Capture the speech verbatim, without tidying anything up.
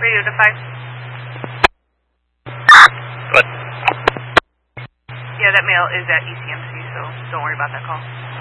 Radio to five. What? Yeah, that mail is at E C M C, so don't worry about that call.